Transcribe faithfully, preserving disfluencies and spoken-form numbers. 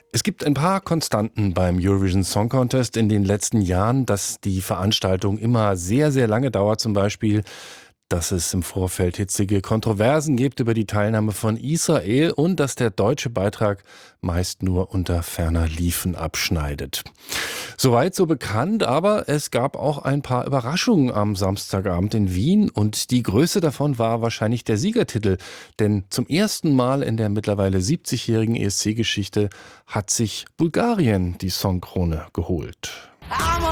Es gibt ein paar Konstanten beim Eurovision Song Contest in den letzten Jahren, dass die Veranstaltung immer sehr, sehr lange dauert. Zum Beispiel, dass es im Vorfeld hitzige Kontroversen gibt über die Teilnahme von Israel und dass der deutsche Beitrag meist nur unter ferner Liefen abschneidet. Soweit so bekannt, aber es gab auch ein paar Überraschungen am Samstagabend in Wien und die größte davon war wahrscheinlich der Siegertitel. Denn zum ersten Mal in der mittlerweile siebzigjährigen E S C-Geschichte hat sich Bulgarien die Songkrone geholt.